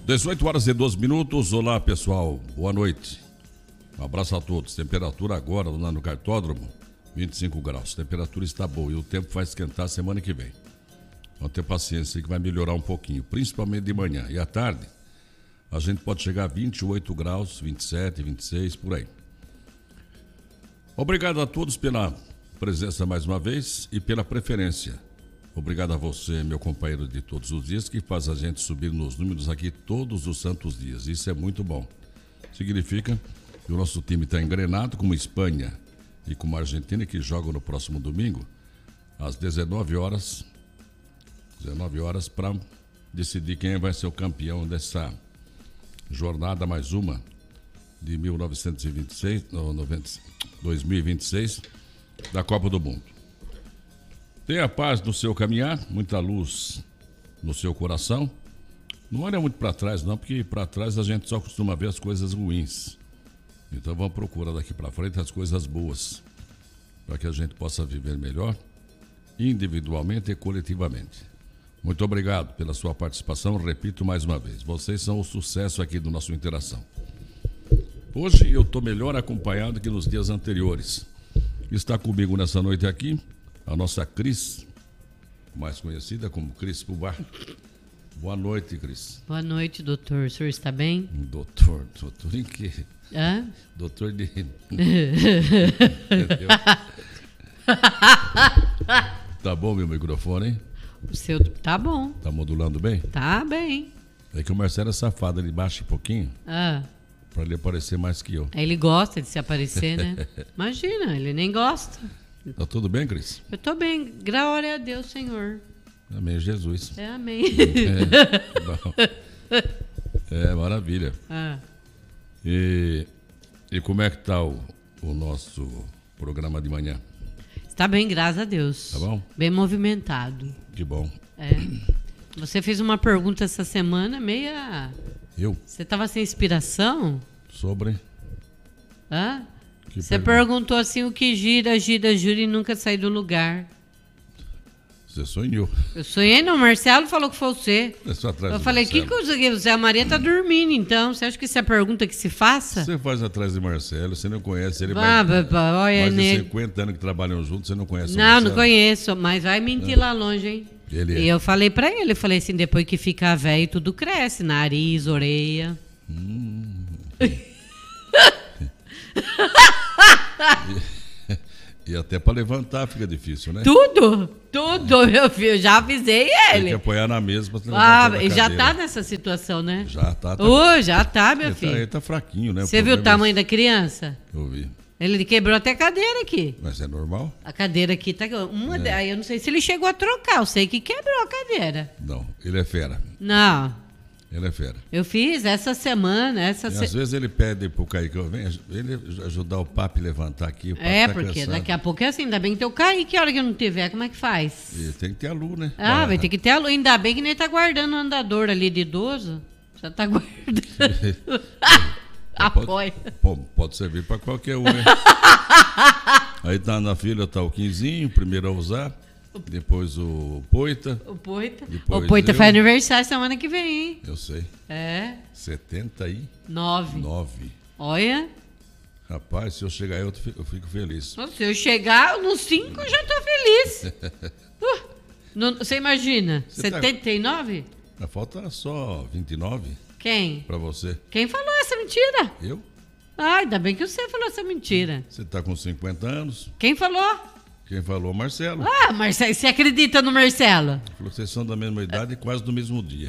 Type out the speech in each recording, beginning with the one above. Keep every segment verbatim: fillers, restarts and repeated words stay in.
dezoito horas e doze minutos. Olá, pessoal. Boa noite. Um abraço a todos. Temperatura agora lá no cartódromo, vinte e cinco graus. Temperatura está boa e o tempo vai esquentar semana que vem. Vamos ter paciência que vai melhorar um pouquinho, principalmente de manhã. E à tarde, a gente pode chegar a vinte e oito graus, vinte e sete, vinte e seis, por aí. Obrigado a todos pela presença mais uma vez e pela preferência. Obrigado a você, meu companheiro de todos os dias, que faz a gente subir nos números aqui todos os santos dias. Isso é muito bom. Significa que o nosso time está engrenado, como Espanha e como Argentina, que jogam no próximo domingo, às dezenove horas, dezenove horas, para decidir quem vai ser o campeão dessa jornada, mais uma, de mil novecentos e vinte e seis, não, dois mil e vinte e seis, da Copa do Mundo. Tenha paz no seu caminhar, muita luz no seu coração. Não olha muito para trás, não, porque para trás a gente só costuma ver as coisas ruins. Então vamos procurar daqui para frente as coisas boas, para que a gente possa viver melhor, individualmente e coletivamente. Muito obrigado pela sua participação, repito mais uma vez, vocês são o sucesso aqui do nosso Interação. Hoje eu estou melhor acompanhado que nos dias anteriores. Está comigo nessa noite aqui a nossa Cris, mais conhecida como Cris Pubá. Boa noite, Cris. Boa noite, doutor. O senhor está bem? Doutor, doutor em quê? Hã? Doutor de... Tá bom meu microfone, hein? O seu tá bom. Tá modulando bem? Tá bem. É que o Marcelo é safado, ele baixa um pouquinho. Ah. Pra ele aparecer mais que eu. Ele gosta de se aparecer, né? Imagina, ele nem gosta. Tá tudo bem, Cris? Eu tô bem, glória a Deus, Senhor. Amém, Jesus. É, amém. É, bom. É, maravilha. Ah. E, e como é que tá o, o nosso programa de manhã? Está bem, graças a Deus. Tá bom? Bem movimentado. Que bom. É. Você fez uma pergunta essa semana meia... Eu? Você tava sem inspiração? Sobre? Hã? Que Você pergunta? perguntou assim, o que gira, gira, gira e nunca sai do lugar. Você sonhou. Eu sonhei, não. O Marcelo falou que foi você. É só atrás Eu do falei, que Marcelo. coisa que você... A Maria tá dormindo, então. Você acha que isso é pergunta que se faça? Você faz atrás de Marcelo, você não conhece ele. Ah, mais, babá, olha mais de nele. cinquenta anos que trabalham juntos, você não conhece o Não, Marcelo? não conheço, mas vai mentir lá longe, hein? Ele é. E eu falei pra ele, eu falei assim, depois que fica velho, tudo cresce. Nariz, orelha. Hum. E, e até para levantar fica difícil, né? Tudo, tudo, meu filho. Eu já avisei Tem ele. que apoiar na mesa para Ah, levantar da ele já cadeira. tá nessa situação, né? Já tá. tá Ô, já tá, meu ele, tá filho. ele tá fraquinho, né? Você viu o problema tamanho é da criança? esse. Eu vi. Ele quebrou até a cadeira aqui. Mas é normal? A cadeira aqui tá. Uma É. de- aí eu não sei se ele chegou a trocar, eu sei que quebrou a cadeira. Não, ele é fera. Não, Ele é fera. eu fiz essa semana, essa E se... às vezes ele pede pro Kaique, vem ele ajudar o papo a levantar aqui. O papo É, tá porque cansado. daqui a pouco é assim, ainda bem que tem o Kaique, a hora que eu não tiver, como é que faz? E tem que ter a Lu, né? Ah, vai ter que ter a luz. Ainda bem que nem tá guardando o andador ali de idoso. Já tá guardando. Apoia. Pode, pode servir para qualquer um, né? Aí tá na fila, tá o Quinzinho, primeiro a usar, depois o Poita. O Poita. Depois O Poita eu. faz aniversário semana que vem, hein? Eu sei. É. setenta e Nove. nove. Olha. Rapaz, se eu chegar aí, eu fi- eu fico feliz. Se eu chegar nos cinco, eu já tô feliz. Uh, não- você imagina? Você tá- setenta e nove? Mas falta só vinte e nove Quem? para você. Quem falou essa mentira? Eu? Ah, ainda bem que você falou essa mentira. Você tá com cinquenta anos. Quem falou? Quem falou? Marcelo. Ah, Marcelo, você acredita no Marcelo? Falou que vocês são da mesma idade e quase do mesmo dia.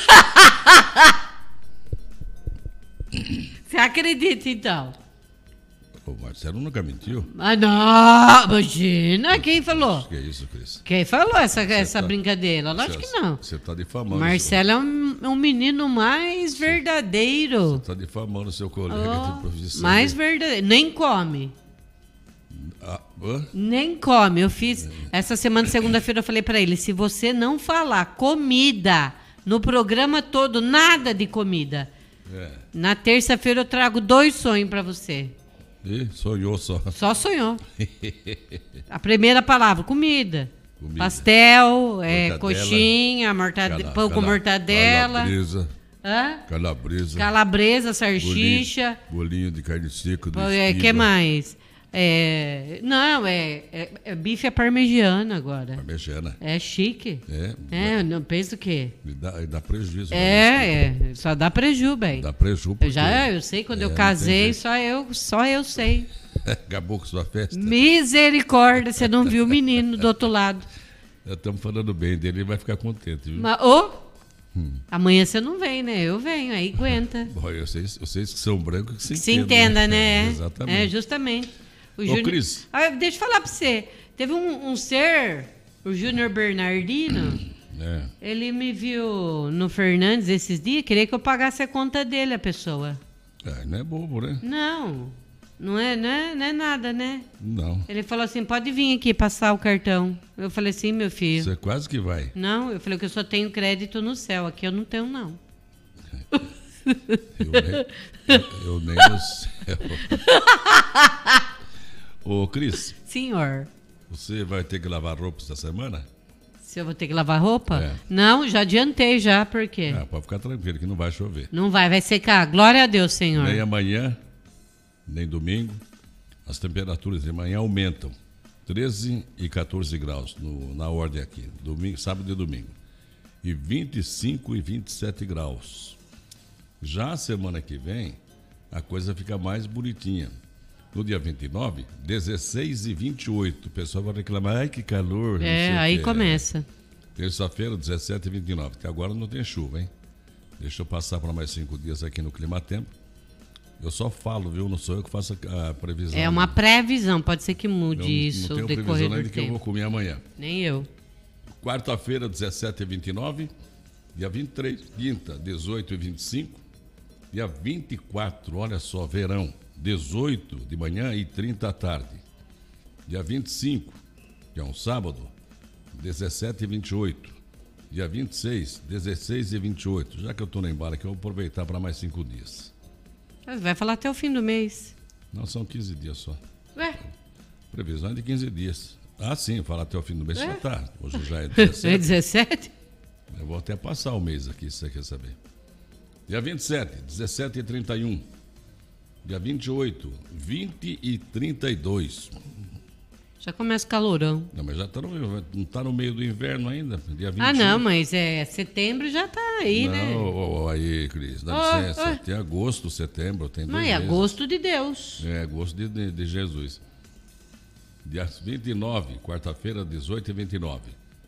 Você acredita, então? O Marcelo nunca mentiu. Ah, não, imagina, quem falou? Que é isso, Cris? Quem falou essa, essa tá- brincadeira? Lógico que não. Você tá difamando. O Marcelo é um, um menino mais verdadeiro. Você tá difamando seu colega Oh, de profissão. mais verdadeiro. Nem come. Ah, hã? Nem come. Eu fiz. Essa semana, segunda-feira, eu falei pra ele: se você não falar comida no programa todo, nada de comida. É. Na terça-feira eu trago dois sonhos pra você. E sonhou só. Só sonhou. A primeira palavra, comida. Comida. Pastel, é, Mortadela. coxinha, mortade... Cala- pão com cala- mortadela. calabresa. Hã? Calabresa. Calabresa, salsicha. Bolinho, bolinho de carne seca. O é, que mais? É, não, é, é, é bife à parmegiana agora. Parmegiana. É chique. É. É, não pensa o quê? Dá, dá prejuízo. É, é, só dá prejuízo, bem. Dá prejuízo. Eu já, eu sei, quando é, eu casei, só eu, só eu sei. Acabou com sua festa. Misericórdia, você não viu o menino do outro lado. Estamos falando bem dele, ele vai ficar contente, viu? Mas, ô, hum. amanhã você não vem, né? Eu venho, aí aguenta. Bom, eu sei, eu sei que são brancos que se, que se entenda, entenda, né? né? É, exatamente. É, justamente. O Ô, Júnior... Cris. Ah, deixa eu falar pra você. Teve um, um ser, o Júnior Bernardino, é. ele me viu no Fernandes esses dias, queria que eu pagasse a conta dele, a pessoa. É, não é bobo, né? Não, não é, não é, não é nada, né? Não. Ele falou assim, pode vir aqui passar o cartão. Eu falei assim, meu filho. Você quase que vai. Não, eu falei que eu só tenho crédito no céu, aqui eu não tenho, não. eu, nem, eu, eu nem no céu. Ô, Cris. Senhor. Você vai ter que lavar roupa essa semana? Se eu vou ter que lavar roupa? É. Não, já adiantei já, por quê? Ah, pode ficar tranquilo que não vai chover. Não vai, vai secar. Glória a Deus, Senhor. Nem amanhã, nem domingo. As temperaturas de manhã aumentam. treze e quatorze graus no, na ordem aqui. Domingo, sábado e domingo. E vinte e cinco e vinte e sete graus. Já a semana que vem, a coisa fica mais bonitinha. No dia vinte e nove, dezesseis e vinte e oito. O pessoal vai reclamar, ai que calor. É, aí que. começa. Terça-feira, dezessete e vinte e nove. Até agora não tem chuva, hein? Deixa eu passar para mais cinco dias aqui no Clima Tempo. Eu só falo, viu? Não sou eu que faço a previsão. É uma previsão, pode ser que mude não, isso. Não tenho previsão ainda que eu vou comer amanhã. Nem eu. Quarta-feira, dezessete e vinte e nove. Dia vinte e três, quinta, dezoito e vinte e cinco. Dia vinte e quatro, olha só, verão. dezoito de manhã e trinta à tarde. Dia vinte e cinco, que é um sábado, dezessete e vinte e oito. Dia vinte e seis, dezesseis e vinte e oito. Já que eu estou na embala aqui, eu vou aproveitar para mais cinco dias. Vai falar até o fim do mês. Não, são quinze dias só. Ué? Previsão é de quinze dias. Ah, sim, falar até o fim do mês já tá. Hoje já é dezessete. É dezessete? Eu vou até passar o mês aqui, se você quer saber. Dia vinte e sete, dezessete e trinta e um. Dia vinte e oito, vinte e trinta e dois. Já começa o calorão. Não, mas já tá no, não está no meio do inverno ainda. Dia vinte e um. Ah, não, mas é setembro já tá aí, não, né? Não, aí, Cris, dá oh, licença. Oh. Tem agosto, setembro, tem dois Mas é agosto de Deus. É, agosto de, de, de Jesus. Dia vinte e nove, quarta-feira, dezoito e vinte e nove.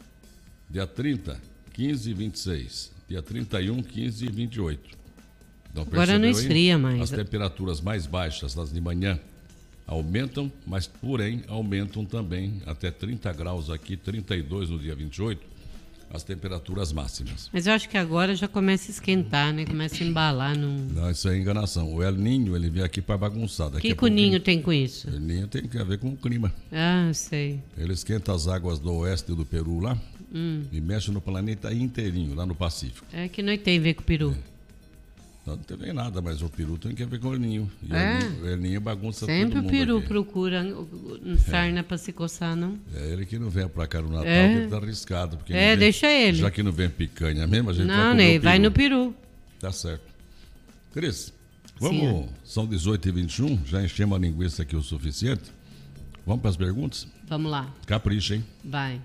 Dia trinta, quinze e vinte e seis. Dia trinta e um, quinze e vinte e oito. Então, agora não esfria aí? mais. As temperaturas mais baixas, nas de manhã, aumentam, mas porém aumentam também até trinta graus aqui, trinta e dois no dia vinte e oito, as temperaturas máximas. Mas eu acho que agora já começa a esquentar, né? Começa a embalar. Num... Não, isso é enganação. O El Ninho, ele vem aqui para bagunçar. O que, que o Ninho tem com isso? O El Ninho tem a ver com o clima. Ah, sei. Ele esquenta as águas do oeste do Peru lá hum. e mexe no planeta inteirinho, lá no Pacífico. É que não tem a ver com o Peru. É. Não, não tem nada, mas o peru tem que ver com o El Ninho. E é. o El Ninho bagunça sempre todo mundo. Sempre o peru aqui. procura sarna é. para se coçar, não? É ele que não vem pra cá no Natal, é. que ele tá arriscado. Porque é, vem, deixa ele. Já que não vem picanha mesmo, a gente não, vai comer né? o peru. Vai no peru. Tá certo. Cris, vamos. Sim. São dezoito e vinte e um, já enchemos a linguiça aqui o suficiente. Vamos para as perguntas? Vamos lá. Capricha, hein? Vai.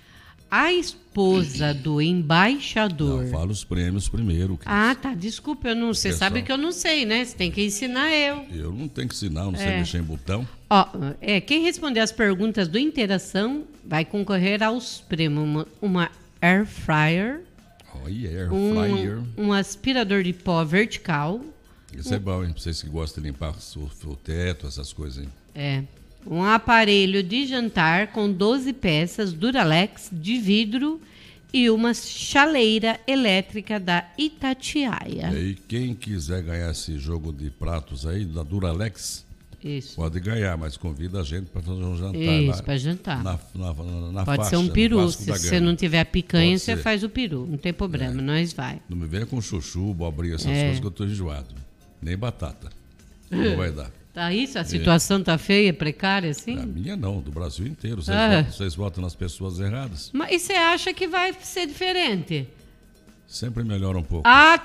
A esposa do embaixador... Não, fala os prêmios primeiro. Cris. Ah, tá. Desculpa, eu não... Você sabe que eu não sei, né? Você tem que ensinar eu. Eu não tenho que ensinar, eu não sei é. mexer em botão. Ó, é, quem responder as perguntas do Interação vai concorrer aos prêmios. Uma, uma Air Fryer. Oh, yeah, Air um, Fryer. Um aspirador de pó vertical. Isso um, é bom, hein? Pra vocês que gostam de limpar o, o teto, essas coisas, hein? É. Um aparelho de jantar com doze peças Duralex de vidro e uma chaleira elétrica da Itatiaia. E quem quiser ganhar esse jogo de pratos aí, da Duralex, isso. Pode ganhar, mas convida a gente para fazer um jantar. Isso, para jantar. Na, na, na, na Pode faixa, ser um peru. Se você não tiver picanha, você faz o peru. Não tem problema, é. Nós vai. Não me venha com chuchu, bobrinha, essas é. coisas que eu estou enjoado. Nem batata. Não vai dar. Tá isso? A situação é. tá feia, precária, assim? A minha não, do Brasil inteiro. Vocês, ah. votam, vocês votam nas pessoas erradas. Mas e você acha que vai ser diferente? Sempre melhora um pouco. Ah, tá.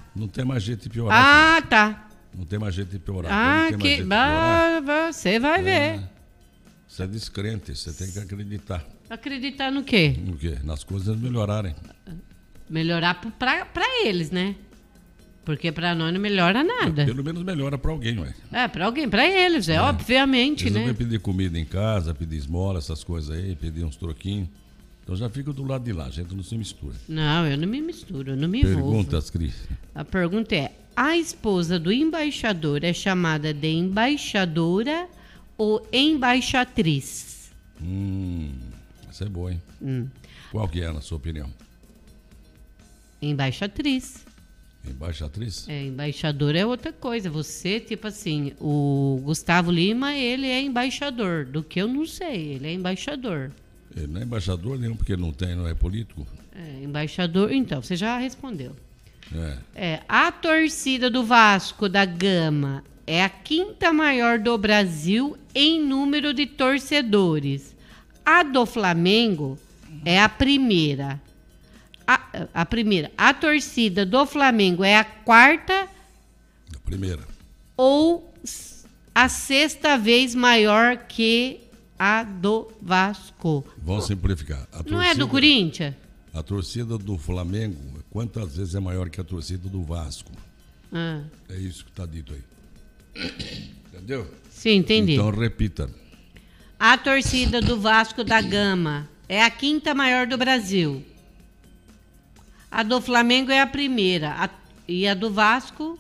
Não tem mais jeito de piorar. Ah, filho. tá. Não tem mais jeito de piorar. Ah, que... Bah, você vai é, ver. Você é descrente, você tem que acreditar. Acreditar no quê? No quê? Nas coisas melhorarem. Melhorar pra, pra eles, né? Porque pra nós não melhora nada. Pelo menos melhora pra alguém, ué. É, pra alguém, pra eles, é, é. obviamente, eles né? Eles vão pedir comida em casa, pedir esmola, essas coisas aí, pedir uns troquinhos. Então já fica do lado de lá, a gente não se mistura. Não, eu não me misturo, eu não me envolvo. Perguntas, Cris. A pergunta é, a esposa do embaixador é chamada de embaixadora ou embaixatriz? Hum, essa é boa, hein? Hum. Qual que é, na sua opinião? Embaixatriz. Embaixatriz? É, embaixador é outra coisa. Você, tipo assim, o Gustavo Lima, ele é embaixador. Do que eu não sei, ele é embaixador. Ele não é embaixador nenhum, porque ele não tem, não é político. É, embaixador, então, você já respondeu. É. É, a torcida do Vasco da Gama é a quinta maior do Brasil em número de torcedores. A do Flamengo é a primeira. A, a primeira. A torcida do Flamengo é a quarta. A primeira. Ou a sexta vez maior que a do Vasco. Vamos simplificar. A torcida, não é do Corinthians? A torcida do Flamengo, quantas vezes é maior que a torcida do Vasco? Ah. É isso que está dito aí. Entendeu? Sim, entendi. Então repita. A torcida do Vasco da Gama é a quinta maior do Brasil. A do Flamengo é a primeira. A, e a do Vasco?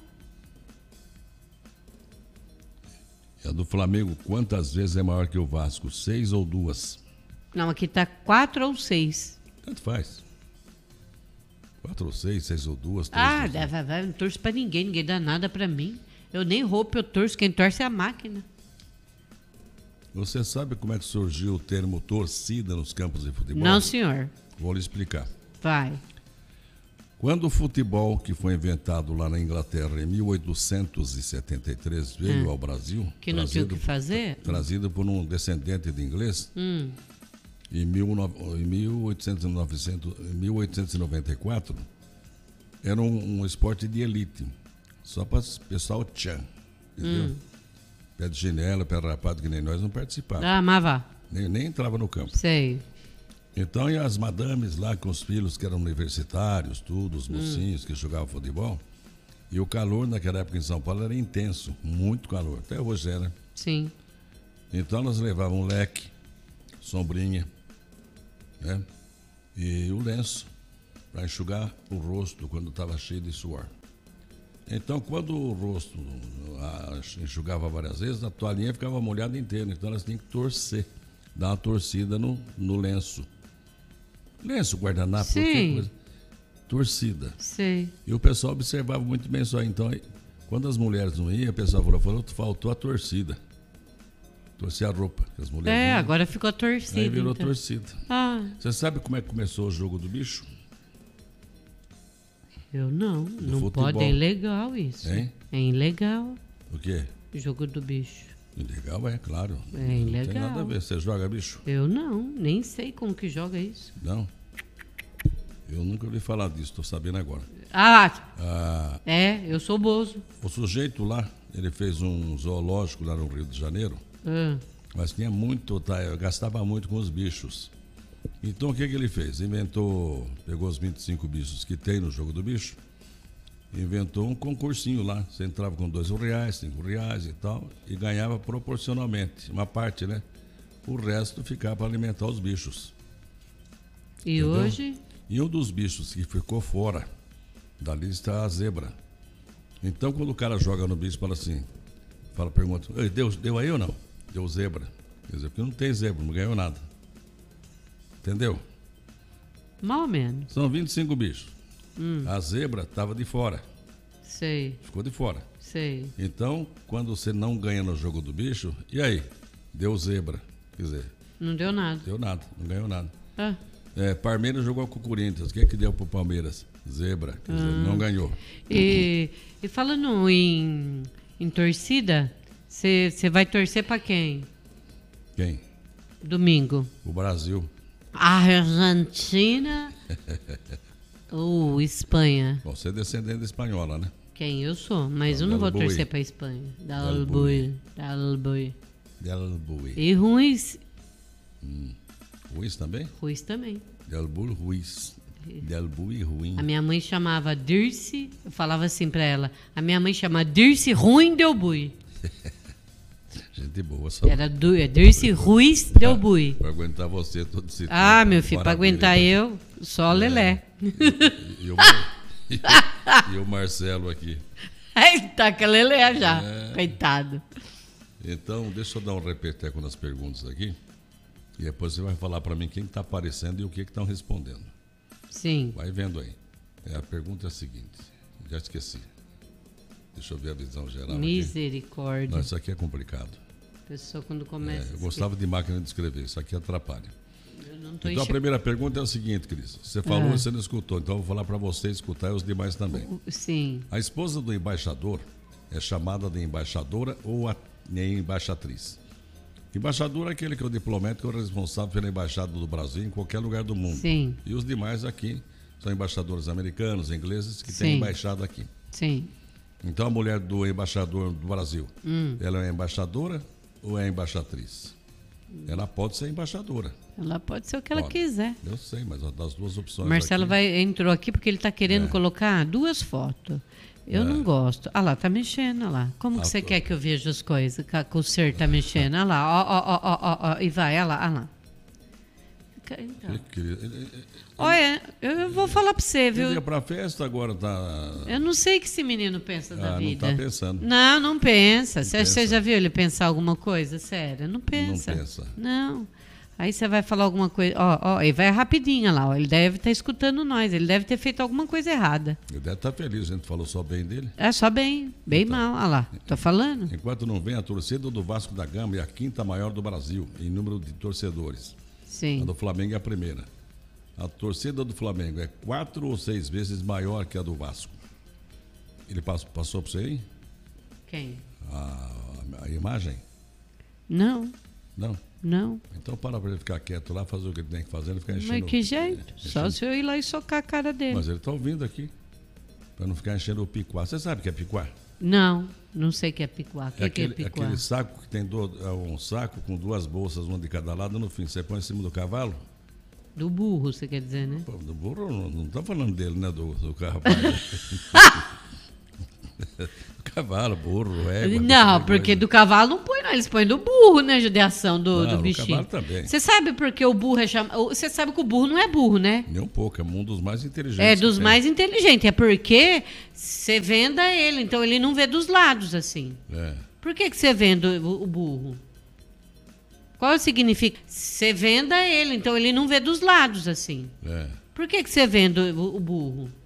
E a do Flamengo, quantas vezes é maior que o Vasco? Seis ou duas? Não, aqui tá quatro ou seis. Tanto faz. Quatro ou seis, seis ou duas, três. Ah, ou vai, vai, não torço pra ninguém, ninguém dá nada pra mim. Eu nem roubo, eu torço. Quem torce é a máquina. Você sabe como é que surgiu o termo torcida nos campos de futebol? Não, senhor. Vou lhe explicar. Vai. Quando o futebol, que foi inventado lá na Inglaterra em mil oitocentos e setenta e três, veio hum. ao Brasil... Que não tinha o que fazer? Trazido por um descendente de inglês, hum. em, mil oitocentos e noventa e quatro, era um, um esporte de elite, só para o pessoal tchan, entendeu? Hum. Pé de chinelo, pé rapado, que nem nós, não participavam. Ah, mas vá. Nem, nem entrava no campo. Sei. Então, e as madames lá com os filhos que eram universitários, tudo, os mocinhos hum. que jogavam futebol. E o calor naquela época em São Paulo era intenso, muito calor, até hoje era. Sim. Então, elas levavam um leque, sombrinha, né? E o lenço para enxugar o rosto quando estava cheio de suor. Então, quando o rosto a, enxugava várias vezes, a toalhinha ficava molhada inteira. Então, elas tinham que torcer, dar uma torcida no, no lenço. Lenço, guardanapo, qualquer coisa. Torcida. Sim. E o pessoal observava muito bem isso aí. Então, aí, quando as mulheres não iam, o pessoal falou, falou faltou a torcida. Torcer a roupa. As mulheres é, não... agora ficou a torcida. Aí virou então. torcida. Ah. Você sabe como é que começou o jogo do bicho? Eu não. Do não futebol. pode, é ilegal isso. Hein? É ilegal. O quê? Jogo do bicho. Ilegal é, claro. É ilegal. Não tem nada a ver. Você joga bicho? Eu não, nem sei como que joga isso. Não? Eu nunca ouvi falar disso, estou sabendo agora. Ah, ah, é, eu sou bozo. O sujeito lá, ele fez um zoológico lá no Rio de Janeiro, ah. mas tinha muito, tá, gastava muito com os bichos. Então o que, que ele fez? Inventou, pegou os vinte e cinco bichos que tem no jogo do bicho, inventou um concursinho lá. Você entrava com dois reais, cinco reais e tal, e ganhava proporcionalmente, uma parte, né? O resto ficava para alimentar os bichos. E entendeu? Hoje? E um dos bichos que ficou fora da lista é a zebra. Então, quando o cara joga no bicho, fala assim, fala, pergunta, deu, deu aí ou não? Deu zebra. Quer dizer, porque não tem zebra, não ganhou nada. Entendeu? Mais ou menos. São vinte e cinco bichos. Hum. A zebra estava de fora. Sei. Ficou de fora. Sei. Então, quando você não ganha no jogo do bicho, e aí? Deu zebra. Quer dizer... Não deu nada. Deu nada, não ganhou nada. Ah. É, Palmeiras jogou com o Corinthians. O que é que deu pro Palmeiras? Zebra. Quer dizer, ah. não ganhou. E, e falando em, em torcida, você vai torcer para quem? Quem? Domingo. O Brasil. A Argentina. Ou Espanha. Você é descendente de espanhola, né? Quem eu sou, mas Del eu não vou Bui. torcer para Espanha. Del Del Bui. Del Bui. Del Bui. E Ruiz, Hum. Ruiz também? Ruiz também. Del Bui Ruiz. Del Bui Ruim. A minha mãe chamava Dirce, eu falava assim para ela, a minha mãe chama Dirce Ruim Del Bui. Gente boa, só Era du, é Dirce Ruiz Del Bui. para aguentar você todo esse tempo. Ah, meu filho, para Maravilha. aguentar eu, só Lelé. E, e o, Mar- e o Marcelo aqui. Aí tá com a Lelé já, É. coitado. Então, deixa eu dar um repeteco nas perguntas aqui. E depois você vai falar para mim quem está aparecendo e o que estão respondendo. Sim. Vai vendo aí. É, a pergunta é a seguinte. Já esqueci. Deixa eu ver a visão geral aqui. Misericórdia. Não, isso aqui é complicado. Pessoa quando É, começa. eu gostava de máquina de escrever. Isso aqui atrapalha. Eu não tô Então, a enxer- primeira pergunta é o seguinte, Cris. Você falou Ah. e você não escutou. Então, eu vou falar para você escutar e os demais também. Sim. A esposa do embaixador é chamada de embaixadora ou a, nem embaixatriz? Embaixador é aquele que é o diplomático responsável pela embaixada do Brasil em qualquer lugar do mundo. Sim. E os demais aqui são embaixadores americanos, ingleses, que Sim. têm embaixada aqui. Sim. Então, a mulher do embaixador do Brasil, Hum. ela é embaixadora ou é embaixatriz? Ela pode ser embaixadora. Ela pode ser o que ela Pode. quiser. Eu sei, mas das duas opções Marcelo aqui, vai, entrou aqui porque ele está querendo É. colocar duas fotos. Eu É. não gosto. Ah lá, tá mexendo, olha lá. Como que Ah, você tô. quer que eu veja as coisas? Que, que o ser tá mexendo? Olha lá, ó, ó, ó, ó, ó, ó, e vai, olha lá, olha lá. Fica- Então. que- que- ele- ele- Olha, eu, eu vou falar pra você, Ele ia viu? pra festa, agora tá. Eu não sei o que esse menino pensa da Ah, não vida. tá pensando. Não, não pensa. Você pensa. você já viu ele pensar alguma coisa? Sério, não pensa. pensa. Não. Aí você vai falar alguma coisa. Ó, ó, ele vai rapidinho lá, ó. Ele deve estar escutando nós. Ele deve ter feito alguma coisa errada. Ele deve estar feliz, a gente falou só bem dele. É só bem, bem Então. mal. Olha lá, tô falando? Enquanto não vem, a torcida do Vasco da Gama é a quinta maior do Brasil, em número de torcedores. A Sim. do Flamengo é a primeira. A torcida do Flamengo é quatro ou seis vezes maior que a do Vasco. Ele passou, passou para você aí? Quem? A, a imagem? Não, Não? não. Então para para ele ficar quieto lá, fazer o que ele tem que fazer, ele ficar enchendo. Mas que jeito? é, Só enchendo- se eu ir lá e socar a cara dele. Mas ele está ouvindo aqui. Para não ficar enchendo o picuá. Você sabe o que é picuá? Não, não sei o que é picuá. O que, É que é aquele, picuá? aquele saco que tem do- é um saco com duas bolsas, uma de cada lado, no fim você põe em cima do cavalo. Do burro, você quer dizer, né? Pô, do burro, não, não tô falando dele, né? Do, do rapaz. Cavalo, burro, égua. Não, porque do cavalo não põe, não. Eles põem do burro, né? Judiação do, Não, do do bichinho. cavalo também. Você sabe porque o burro é chamado. Você sabe que o burro não é burro, né? Nem um pouco, é um dos mais inteligentes. É que dos tem. mais inteligentes. É porque você venda ele, então ele não vê dos lados assim. É. Por que, que você vende o, o burro? Qual significa? Você venda ele, então ele não vê dos lados assim. É. Por que, que você vende o, o burro?